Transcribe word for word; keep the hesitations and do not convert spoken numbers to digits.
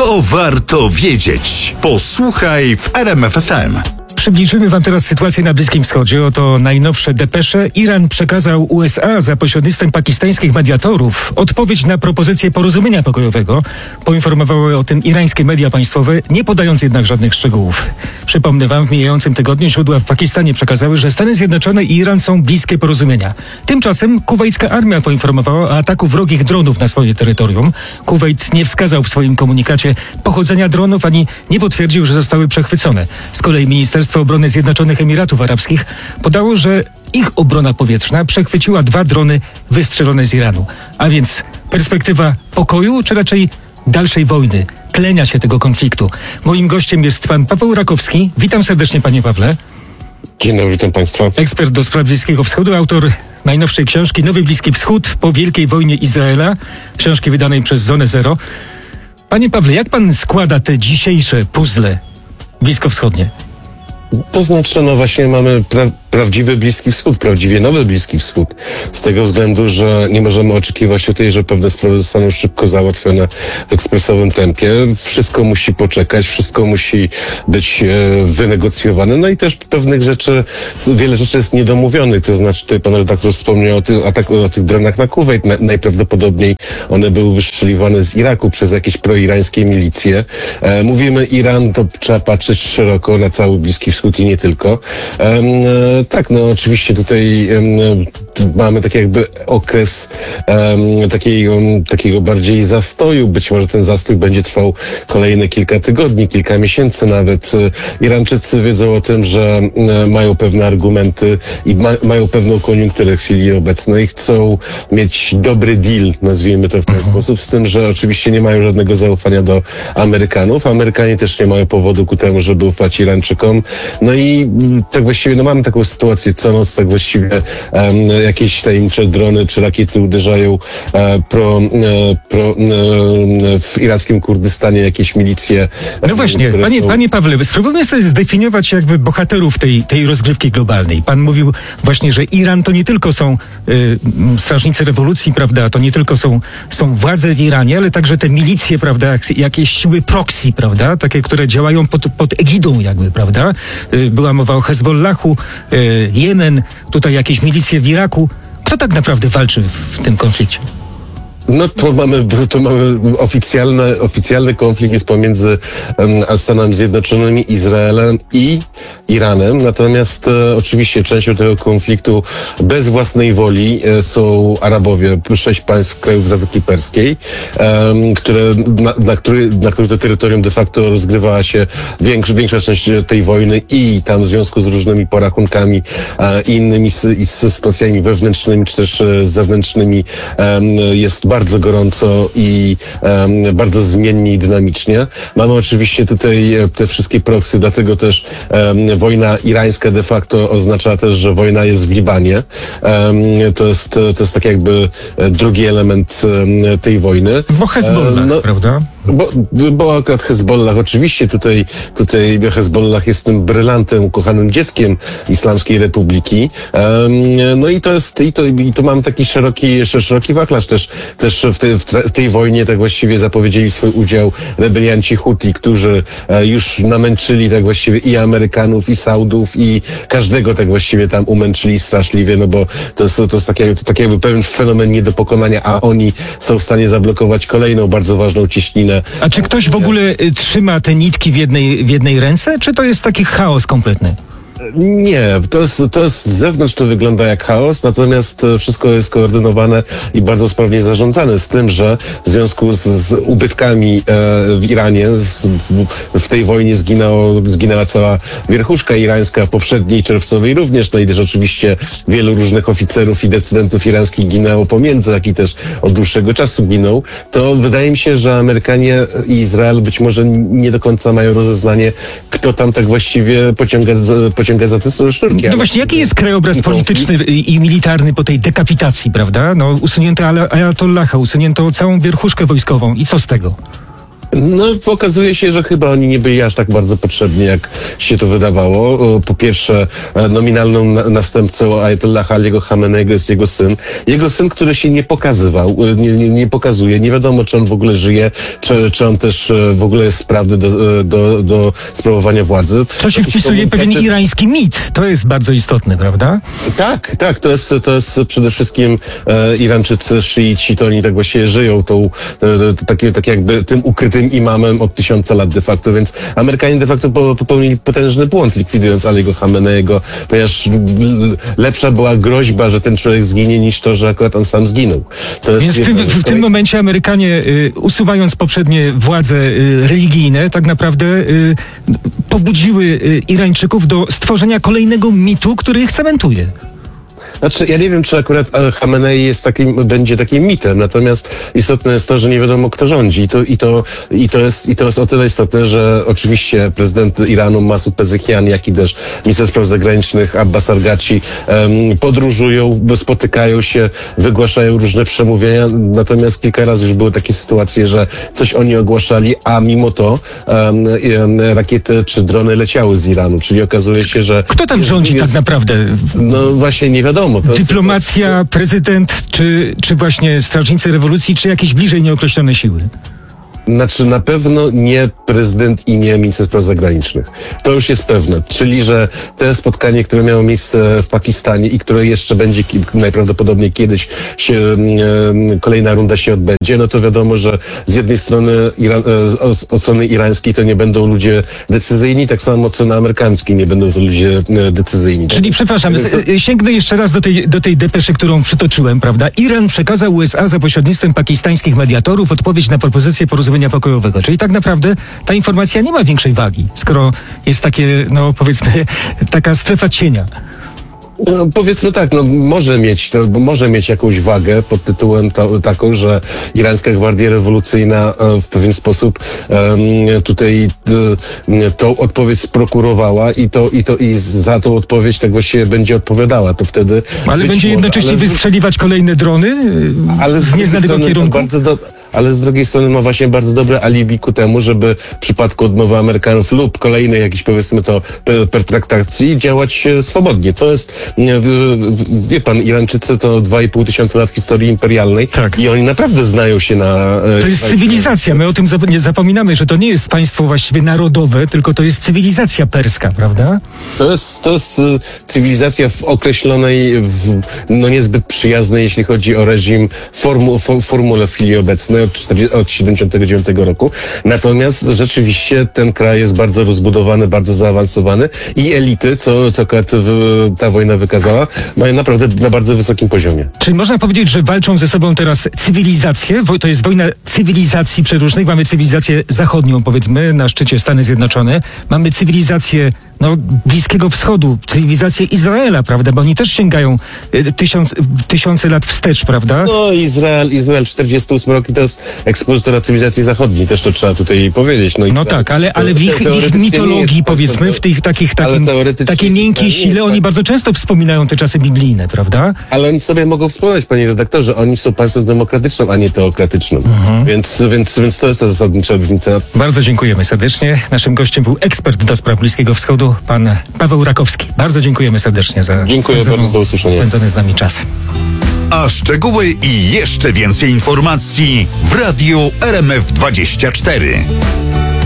To warto wiedzieć. Posłuchaj w R M F F M. Przybliżymy wam teraz sytuację na Bliskim Wschodzie. Oto najnowsze depesze. Iran przekazał U S A za pośrednictwem pakistańskich mediatorów odpowiedź na propozycję porozumienia pokojowego. Poinformowały o tym irańskie media państwowe, nie podając jednak żadnych szczegółów. Przypomnę wam, w mijającym tygodniu źródła w Pakistanie przekazały, że Stany Zjednoczone i Iran są bliskie porozumienia. Tymczasem kuwejcka armia poinformowała o ataku wrogich dronów na swoje terytorium. Kuwejt nie wskazał w swoim komunikacie pochodzenia dronów, ani nie potwierdził, że zostały przechwycone. Z kolei Ministerstwo Obrony Zjednoczonych Emiratów Arabskich podało, że ich obrona powietrzna przechwyciła dwa drony wystrzelone z Iranu. A więc perspektywa pokoju, czy raczej dalszej wojny, tlenia się tego konfliktu? Moim gościem jest pan Paweł Rakowski. Witam serdecznie, panie Pawle. Dzień dobry, witam państwa. Ekspert do spraw Bliskiego Wschodu, autor najnowszej książki Nowy Bliski Wschód po Wielkiej Wojnie Izraela, książki wydanej przez Zonę Zero. Panie Pawle, jak pan składa te dzisiejsze puzzle bliskowschodnie? To znaczy, no właśnie mamy pra- prawdziwy Bliski Wschód, prawdziwie nowy Bliski Wschód. Z tego względu, że nie możemy oczekiwać tutaj, że pewne sprawy zostaną szybko załatwione w ekspresowym tempie. Wszystko musi poczekać, wszystko musi być e, wynegocjowane. No i też pewnych rzeczy, wiele rzeczy jest niedomówionych. To znaczy, tutaj pan redaktor wspomniał o, ty, ataku, o tych dronach na Kuwejt. Na, najprawdopodobniej one były wystrzeliwane z Iraku przez jakieś proirańskie milicje. E, mówimy Iran, to trzeba patrzeć szeroko na cały Bliski Wschód i nie tylko. E, Tak, no oczywiście tutaj um, mamy tak jakby okres um, takiego, um, takiego bardziej zastoju. Być może ten zastój będzie trwał kolejne kilka tygodni, kilka miesięcy nawet. Irańczycy wiedzą o tym, że um, mają pewne argumenty i ma, mają pewną koniunkturę w chwili obecnej. Chcą mieć dobry deal, nazwijmy to w ten mhm. sposób, z tym, że oczywiście nie mają żadnego zaufania do Amerykanów. Amerykanie też nie mają powodu ku temu, żeby ufać Irańczykom. No i tak właściwie, no mamy taką sytuację co noc, tak właściwie um, jakieś tajemnicze drony czy rakiety uderzają e, pro, e, pro, e, w irackim Kurdystanie jakieś milicje. No właśnie, panie, są... panie Pawle, spróbujmy sobie zdefiniować jakby bohaterów tej, tej rozgrywki globalnej. Pan mówił właśnie, że Iran to nie tylko są y, strażnicy rewolucji, prawda, to nie tylko są, są władze w Iranie, ale także te milicje, prawda, jak, jakieś siły proxy, prawda, takie, które działają pod, pod egidą jakby, prawda. Y, była mowa o Hezbollahu, y, Jemen, tutaj jakieś milicje w Iraku. Kto tak naprawdę walczy w tym konflikcie? No to mamy, to mamy oficjalny, oficjalny konflikt jest pomiędzy um, Stanami Zjednoczonymi, Izraelem i Iranem. Natomiast e, oczywiście częścią tego konfliktu bez własnej woli e, są Arabowie, sześć państw krajów Zatoki Perskiej, e, które, na, na, który, na których to terytorium de facto rozgrywała się większa, większa część tej wojny i tam w związku z różnymi porachunkami e, i innymi i z sytuacjami wewnętrznymi czy też e, zewnętrznymi e, jest bardzo bardzo gorąco i um, bardzo zmiennie i dynamicznie. Mamy oczywiście tutaj te wszystkie proksy, dlatego też um, wojna irańska de facto oznacza też, że wojna jest w Libanie. Um, to jest, to jest tak jakby drugi element um, tej wojny. Bo Hezbollah, no, prawda? Bo, bo akurat Hezbollah, oczywiście tutaj, tutaj Hezbollah jest tym brylantem, ukochanym dzieckiem Islamskiej Republiki. Um, no i to jest, i to, i to mam taki szeroki, szeroki wachlarz też, też w, te, w tej wojnie tak właściwie zapowiedzieli swój udział rebelianci Huti, którzy e, już namęczyli tak właściwie i Amerykanów, i Saudów, i każdego tak właściwie tam umęczyli straszliwie, no bo to jest, to jest tak, jakby, to tak jakby pewien fenomen nie do pokonania, a oni są w stanie zablokować kolejną bardzo ważną cieśninę. A czy ktoś w ogóle y, trzyma te nitki w jednej, w jednej ręce, czy to jest taki chaos kompletny? Nie, to jest, to jest z zewnątrz to wygląda jak chaos, natomiast wszystko jest koordynowane i bardzo sprawnie zarządzane, z tym, że w związku z, z ubytkami e, w Iranie z, w, w tej wojnie zginęło, zginęła cała wierchuszka irańska, w poprzedniej czerwcowej również, no i też oczywiście wielu różnych oficerów i decydentów irańskich ginęło pomiędzy, jak i też od dłuższego czasu giną, to wydaje mi się, że Amerykanie i Izrael być może nie do końca mają rozeznanie, kto tam tak właściwie pociąga, pociąga za te sznurki. No właśnie, jaki jest krajobraz polityczny i militarny po tej dekapitacji, prawda? No, usunięto Ayatollaha, usunięto całą wierchuszkę wojskową i co z tego? No, okazuje się, że chyba oni nie byli aż tak bardzo potrzebni, jak się to wydawało. Po pierwsze, nominalną na- następcą Ajatollaha Aliego Chameneiego jest jego syn. Jego syn, który się nie pokazywał, nie, nie, nie pokazuje. Nie wiadomo, czy on w ogóle żyje, czy, czy on też w ogóle jest sprawny do, do, do sprawowania władzy. Co się Jakieś wpisuje pewien komunikaty- irański mit. To jest bardzo istotne, prawda? Tak, tak, to jest, to jest przede wszystkim e, Irańczycy, szyici, to oni tak właściwie żyją tą, e, takie, tak jakby tym ukrytym imamem od tysiąca lat de facto, więc Amerykanie de facto po, popełnili potężny błąd, likwidując Aliego Chameneiego, ponieważ l- lepsza była groźba, że ten człowiek zginie, niż to, że akurat on sam zginął. To jest Więc w tym, w tym momencie Amerykanie, y, usuwając poprzednie władze y, religijne, tak naprawdę y, pobudziły y, Irańczyków do stworzenia kolejnego mitu, który ich cementuje. Znaczy, ja nie wiem, czy akurat e, Chamenei jest takim, będzie takim mitem, natomiast istotne jest to, że nie wiadomo, kto rządzi. I to, i to, i to, jest, i to jest o tyle istotne, że oczywiście prezydent Iranu Masoud Pezeshkian, jak i też minister spraw zagranicznych Abbas Argaci em, podróżują, spotykają się, wygłaszają różne przemówienia, natomiast kilka razy już były takie sytuacje, że coś oni ogłaszali, a mimo to em, em, rakiety czy drony leciały z Iranu, czyli okazuje się, że... Kto tam rządzi jest, tak naprawdę? No właśnie nie wiadomo. To jest- Dyplomacja, prezydent, czy, czy właśnie strażnicy rewolucji, czy jakieś bliżej nieokreślone siły? Znaczy na pewno nie prezydent i nie minister spraw zagranicznych. To już jest pewne. Czyli, że te spotkanie, które miało miejsce w Pakistanie i które jeszcze będzie ki- najprawdopodobniej kiedyś się, e, kolejna runda się odbędzie, no to wiadomo, że z jednej strony Iran, e, od, od strony irańskiej to nie będą ludzie decyzyjni, tak samo od strony amerykańskiej nie będą to ludzie e, decyzyjni. Czyli, przepraszam, Więc to- z- y, sięgnę jeszcze raz do tej, do tej depeszy, którą przytoczyłem, prawda? Iran przekazał U S A za pośrednictwem pakistańskich mediatorów odpowiedź na propozycję porozumienia pokojowego. Czyli tak naprawdę ta informacja nie ma większej wagi, skoro jest takie, no powiedzmy, taka strefa cienia. No, powiedzmy tak, no może mieć, to, może mieć jakąś wagę pod tytułem to, taką, że Irańska Gwardia Rewolucyjna e, w pewien sposób em, tutaj e, tą odpowiedź sprokurowała i to, i to i za tą odpowiedź tego się będzie odpowiadała. To wtedy Ale być będzie może, jednocześnie ale z- wystrzeliwać kolejne drony y, ale z drugiej nieznanego strony to kierunku? Bardzo do, ale z drugiej strony ma właśnie bardzo dobre alibi ku temu, żeby w przypadku odmowy Amerykanów lub kolejnej jakiejś, powiedzmy to, per- pertraktacji działać e, swobodnie. To jest, nie, w- w- wie pan, Irańczycy to dwa i pół tysiąca lat historii imperialnej Tak. i oni naprawdę znają się na... e, To jest na- cywilizacja. My o tym zap- nie zapominamy, że to nie jest państwo właściwie narodowe, tylko to jest cywilizacja perska, prawda? To jest, to jest e, cywilizacja w określonej, w, no niezbyt przyjaznej, jeśli chodzi o reżim, formu, fo, formule w chwili obecnej od, czterdziestu od siedemdziesiątego dziewiątego roku. Natomiast rzeczywiście ten kraj jest bardzo rozbudowany, bardzo zaawansowany i elity, co, co akurat w, ta wojna wykazała, mają naprawdę na bardzo wysokim poziomie. Czyli można powiedzieć, że walczą ze sobą teraz cywilizacje, wo- to jest wojna cywilizacji przeróżnych. Mamy cywilizację zachodnią, powiedzmy, na szczycie Stany Zjednoczone. Mamy cywilizację no, Bliskiego Wschodu, cywilizację Izraela, prawda? Bo oni też sięgają y, tysiąc, tysiące lat wstecz, prawda? No Izrael, Izrael czterdziesty ósmy rok i to jest ekspozytora cywilizacji zachodniej, też to trzeba tutaj powiedzieć. No Izrael, tak, ale, ale w ich, w ich teoretycznie nie mitologii, jest powiedzmy, państwem, w tych takich, ale takim, teoretycznie takiej miękkiej Izrael nie sile, jest oni tak. bardzo często wspominają te czasy biblijne, prawda? Ale oni sobie mogą wspomnieć, panie redaktorze, oni są państwem demokratycznym, a nie teokratycznym. Mhm. Więc, więc, więc to jest ta zasadnicza różnica. Bardzo dziękujemy serdecznie. Naszym gościem był ekspert do spraw Bliskiego Wschodu, pan Paweł Rakowski. Bardzo dziękujemy serdecznie za Dziękuję spędzoną- bardzo, do usłyszenia. spędzony z nami czas. A szczegóły i jeszcze więcej informacji w Radiu R M F dwadzieścia cztery.